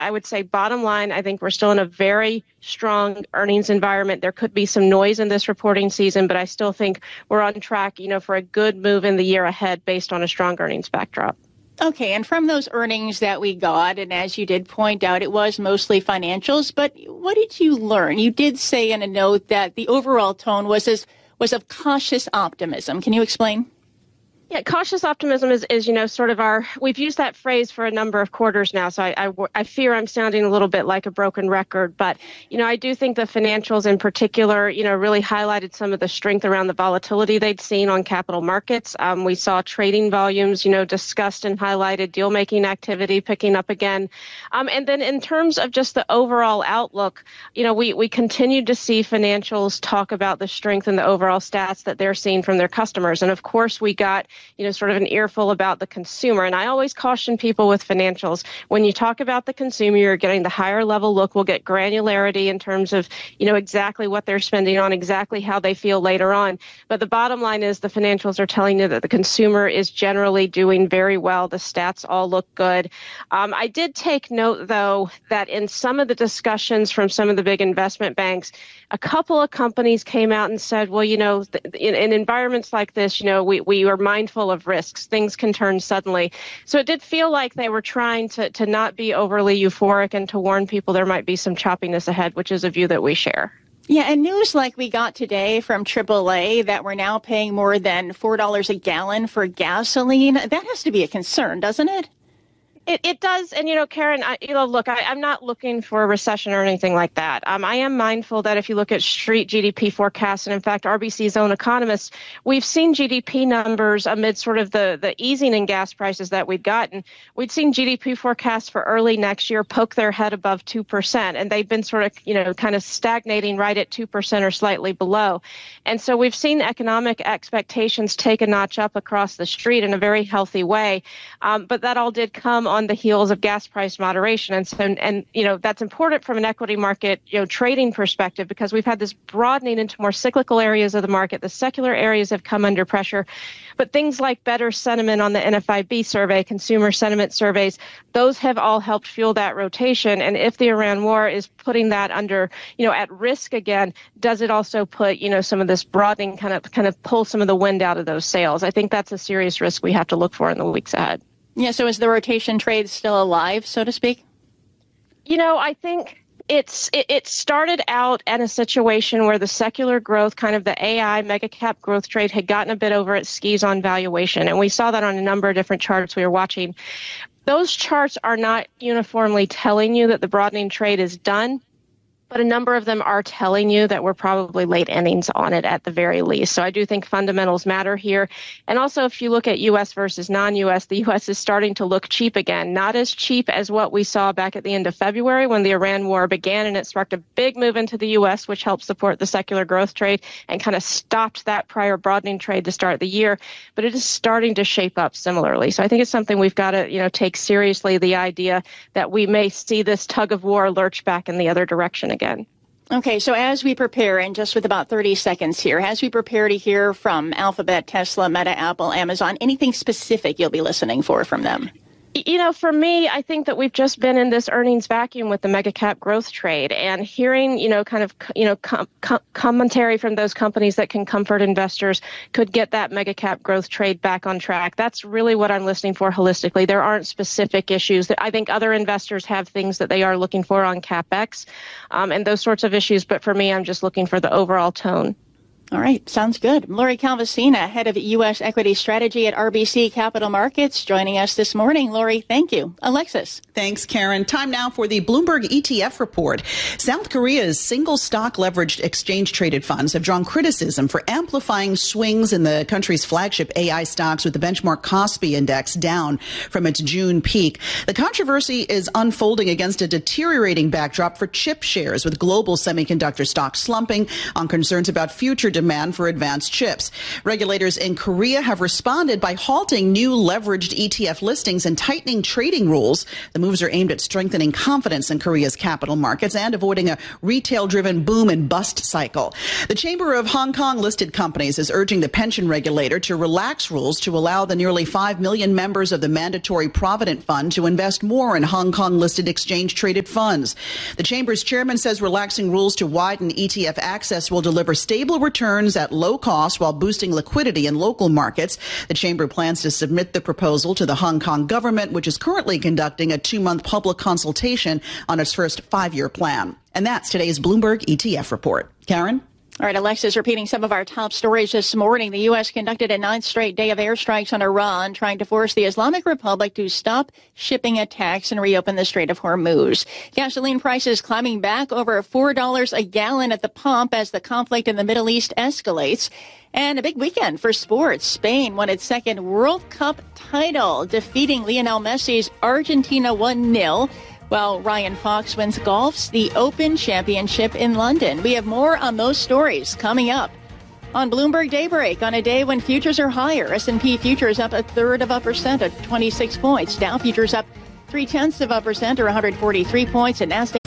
I would say bottom line, I think we're still in a very strong earnings environment. There could be some noise in this reporting season, but I still think we're on track, for a good move in the year ahead based on a strong earnings backdrop. Okay, and from those earnings that we got, and as you did point out, it was mostly financials, but what did you learn? You did say in a note that the overall tone was of cautious optimism. Can you explain? Yeah, cautious optimism is sort of we've used that phrase for a number of quarters now, so I fear I'm sounding a little bit like a broken record, but, I do think the financials in particular, really highlighted some of the strength around the volatility they'd seen on capital markets. We saw trading volumes, discussed and highlighted, deal-making activity picking up again. And then in terms of just the overall outlook, we continued to see financials talk about the strength and the overall stats that they're seeing from their customers. And of course, we got sort of an earful about the consumer. And I always caution people with financials, when you talk about the consumer, you're getting the higher level look. We'll get granularity in terms of, exactly what they're spending on, exactly how they feel later on. But the bottom line is the financials are telling you that the consumer is generally doing very well. The stats all look good. I did take note, though, that in some of the discussions from some of the big investment banks, a couple of companies came out and said, well, in environments like this, we are mindful of risks. Things can turn suddenly. So it did feel like they were trying to not be overly euphoric and to warn people there might be some choppiness ahead, which is a view that we share. Yeah, and news like we got today from AAA that we're now paying more than $4 a gallon for gasoline, that has to be a concern, doesn't it? It does. And, Karen, look, I'm not looking for a recession or anything like that. I am mindful that if you look at street GDP forecasts, and in fact, RBC's own economists, we've seen GDP numbers amid sort of the easing in gas prices that we'd gotten. We'd seen GDP forecasts for early next year poke their head above 2%. And they've been sort of, kind of stagnating right at 2% or slightly below. And so we've seen economic expectations take a notch up across the street in a very healthy way. But that all did come on the heels of gas price moderation. And so, that's important from an equity market, trading perspective, because we've had this broadening into more cyclical areas of the market. The secular areas have come under pressure. But things like better sentiment on the NFIB survey, consumer sentiment surveys, those have all helped fuel that rotation. And if the Iran war is putting that under, at risk again, does it also put, some of this broadening kind of pull some of the wind out of those sails? I think that's a serious risk we have to look for in the weeks ahead. Yeah, so is the rotation trade still alive, so to speak? I think it started out in a situation where the secular growth, kind of the AI mega cap growth trade, had gotten a bit over its skis on valuation. And we saw that on a number of different charts we were watching. Those charts are not uniformly telling you that the broadening trade is done, but a number of them are telling you that we're probably late innings on it at the very least. So I do think fundamentals matter here. And also, if you look at U.S. versus non-U.S., the U.S. is starting to look cheap again. Not as cheap as what we saw back at the end of February when the Iran war began, and it sparked a big move into the U.S., which helped support the secular growth trade and kind of stopped that prior broadening trade to start the year. But it is starting to shape up similarly. So I think it's something we've got to, take seriously, the idea that we may see this tug of war lurch back in the other direction again. Okay, so as we prepare, and just with about 30 seconds here, as we prepare to hear from Alphabet, Tesla, Meta, Apple, Amazon, anything specific you'll be listening for from them? For me, I think that we've just been in this earnings vacuum with the mega cap growth trade, and hearing, commentary from those companies that can comfort investors could get that mega cap growth trade back on track. That's really what I'm listening for holistically. There aren't specific issues that I think other investors have things that they are looking for on CapEx, and those sorts of issues. But for me, I'm just looking for the overall tone. All right. Sounds good. Lori Calvasina, head of U.S. equity strategy at RBC Capital Markets, joining us this morning. Lori, thank you. Alexis. Thanks, Karen. Time now for the Bloomberg ETF report. South Korea's single stock leveraged exchange traded funds have drawn criticism for amplifying swings in the country's flagship AI stocks, with the benchmark Kospi index down from its June peak. The controversy is unfolding against a deteriorating backdrop for chip shares, with global semiconductor stocks slumping on concerns about future demand for advanced chips. Regulators in Korea have responded by halting new leveraged ETF listings and tightening trading rules. The moves are aimed at strengthening confidence in Korea's capital markets and avoiding a retail-driven boom and bust cycle. The Chamber of Hong Kong listed companies is urging the pension regulator to relax rules to allow the nearly 5 million members of the mandatory Provident Fund to invest more in Hong Kong-listed exchange-traded funds. The Chamber's chairman says relaxing rules to widen ETF access will deliver stable returns at low cost while boosting liquidity in local markets. The Chamber plans to submit the proposal to the Hong Kong government, which is currently conducting a 2-month public consultation on its first 5-year plan. And that's today's Bloomberg ETF report. Karen? All right, Alexa's repeating some of our top stories this morning. The U.S. conducted a 9th straight day of airstrikes on Iran, trying to force the Islamic Republic to stop shipping attacks and reopen the Strait of Hormuz. Gasoline prices climbing back over $4 a gallon at the pump as the conflict in the Middle East escalates. And a big weekend for sports. Spain won its second World Cup title, defeating Lionel Messi's Argentina 1-0. While Ryan Fox wins golf's The Open Championship in London. We have more on those stories coming up on Bloomberg Daybreak on a day when futures are higher. S&P futures up 1/3% at 26 points. Dow futures up 0.3% or 143 points. And Nasdaq